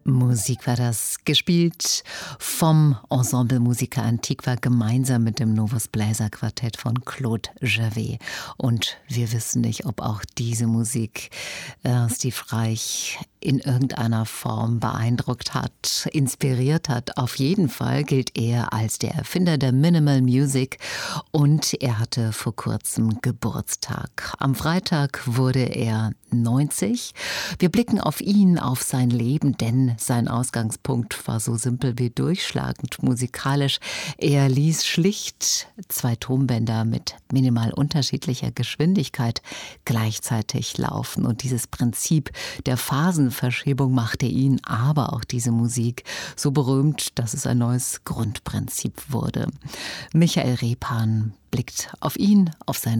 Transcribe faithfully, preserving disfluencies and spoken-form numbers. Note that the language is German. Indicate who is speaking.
Speaker 1: Musik war das, gespielt vom Ensemble Musica Antiqua gemeinsam mit dem Novus Bläser Quartett von Claude Gervais. Und wir wissen nicht, ob auch diese Musik äh, Steve Reich in irgendeiner Form beeindruckt hat, inspiriert hat. Auf jeden Fall gilt er als der Erfinder der Minimal Music und er hatte vor kurzem Geburtstag. Am Freitag wurde er neunzig. Wir blicken auf ihn, auf sein Leben, denn sein Ausgangspunkt war so simpel wie durchschlagend musikalisch. Er ließ schlicht zwei Tonbänder mit minimal unterschiedlicher Geschwindigkeit gleichzeitig laufen. Und dieses Prinzip der Phasenverschiebung machte ihn, aber auch diese Musik, so berühmt, dass es ein neues Grundprinzip wurde. Michael Repan blickt auf ihn, auf seine